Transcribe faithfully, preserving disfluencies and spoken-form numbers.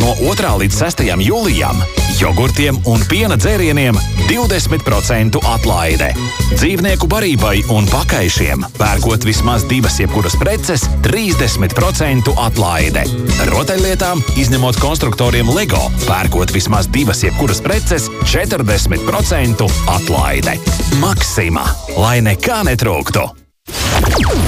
No otrā līdz sestajam jūlijam jogurtiem un piena dzērieniem divdesmit procentu atlaide. Dzīvnieku barībai un pakaišiem pērkot vismaz divas jebkuras preces trīsdesmit procentu atlaide. Rotaļlietām, izņemot konstruktoriem Lego, pērkot vismaz divas jebkuras preces četrdesmit procentu atlaide. Maksima, lai nekā netrūktu!